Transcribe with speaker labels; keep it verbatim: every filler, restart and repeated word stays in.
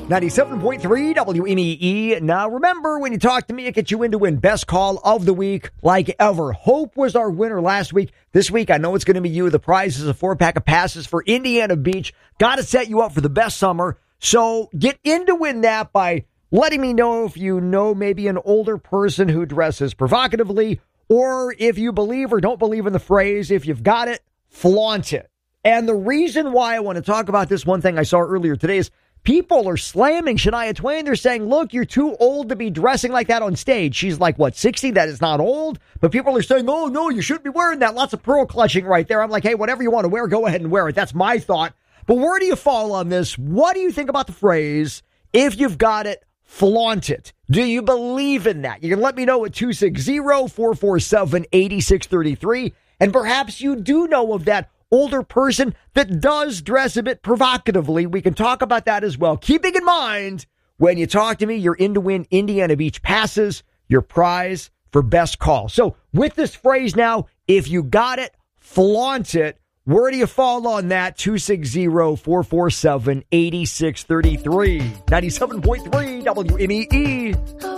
Speaker 1: ninety-seven point three W M E E. Now, remember, when you talk to me, it gets you in to win Best Call of the Week like ever. Hope was our winner last week. This week, I know it's going to be you. The prize is a four-pack of passes for Indiana Beach. Got to set you up for the best summer. So get in to win that by letting me know if you know maybe an older person who dresses provocatively, or if you believe or don't believe in the phrase, if you've got it, flaunt it. And the reason why I want to talk about this, one thing I saw earlier today, is people are slamming Shania Twain. They're saying, look, you're too old to be dressing like that on stage. She's like, what, sixty? That is not old. But people are saying, oh, no, you shouldn't be wearing that. Lots of pearl clutching right there. I'm like, hey, whatever you want to wear, go ahead and wear it. That's my thought. But where do you fall on this? What do you think about the phrase, if you've got it, flaunt it? Do you believe in that? You can let me know at two six zero, four four seven, eight six three three. And perhaps you do know of that older person that does dress a bit provocatively. We can talk about that as well. Keeping in mind, when you talk to me, you're in to win Indiana Beach passes, your prize for Best Call. So with this phrase now, if you got it, flaunt it. Where do you fall on that? two six zero, four four seven, eight six three three. ninety-seven point three W M E E.